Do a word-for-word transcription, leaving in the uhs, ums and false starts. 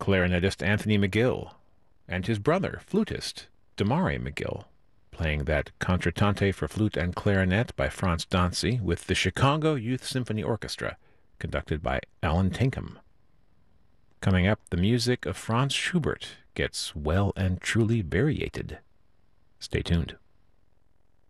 clarinetist Anthony McGill, and his brother, flutist Damari McGill, playing that concertante for flute and clarinet by Franz Dancy with the Chicago Youth Symphony Orchestra, conducted by Alan Tinkham. Coming up, the music of Franz Schubert gets well and truly variated. Stay tuned.